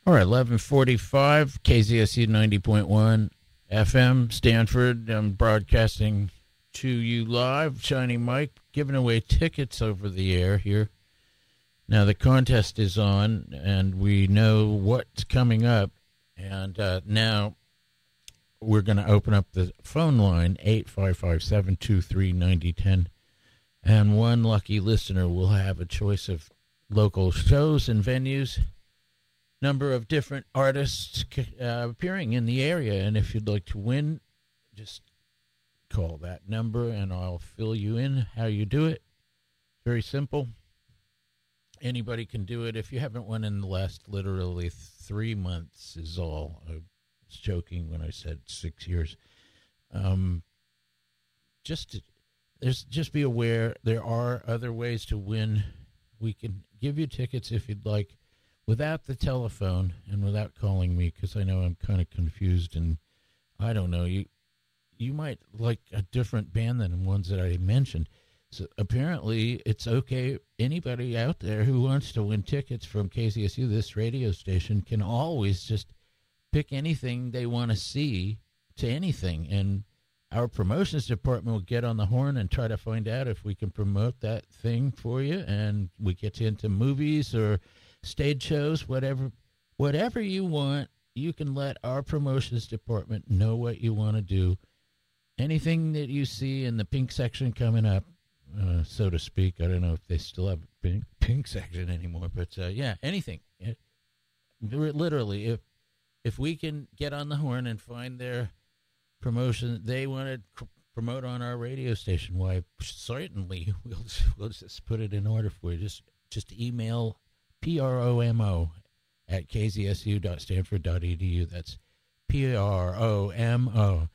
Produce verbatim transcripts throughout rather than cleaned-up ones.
All right, eleven forty-five, K Z S U ninety point one F M, Stanford. I'm broadcasting to you live. Shiny Mike, giving away tickets over the air here. Now, the contest is on, and we know what's coming up. And uh, now we're going to open up the phone line, eight five five, seven two three, nine zero one zero. And one lucky listener will have a choice of local shows and venues, number of different artists uh, appearing in the area. And if you'd like to win, just call that number and I'll fill you in how you do it. Very simple. Anybody can do it. If you haven't won in the last literally three months is all. I was joking when I said six years. Um, just to, there's just be aware there are other ways to win. We can give you tickets if you'd like, without the telephone and without calling me, because I know I'm kind of confused and I don't know. You you might like a different band than the ones that I mentioned. So apparently it's okay. Anybody out there who wants to win tickets from K Z S U, this radio station, can always just pick anything they want to see to anything. And our promotions department will get on the horn and try to find out if we can promote that thing for you. And we get you into movies or stage shows, whatever, whatever you want. You can let our promotions department know what you want to do. Anything that you see in the pink section coming up, uh, so to speak. I don't know if they still have a pink, pink section anymore, but uh, yeah, anything. It, literally, if if we can get on the horn and find their promotion they want to c- promote on our radio station, why, certainly we'll we'll just put it in order for you. Just just email P R O M O at k z s u dot stanford dot e d u. That's P R O M O,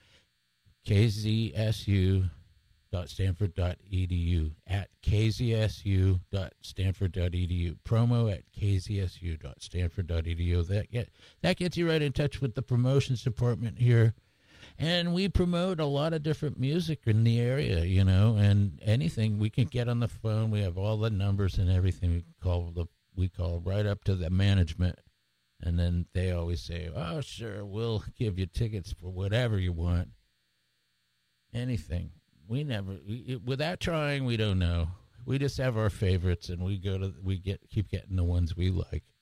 K Z S U dot stanford dot e d u, at k z s u dot stanford dot e d u. Promo at k z s u dot stanford dot e d u. That, get, that gets you right in touch with the promotions department here. And we promote a lot of different music in the area, you know, and anything we can get on the phone. We have all the numbers and everything. We call the we call right up to the management, and then they always say, "Oh, sure, we'll give you tickets for whatever you want." Anything. We never, we, without trying, we don't know. We just have our favorites, and we go to we get keep getting the ones we like.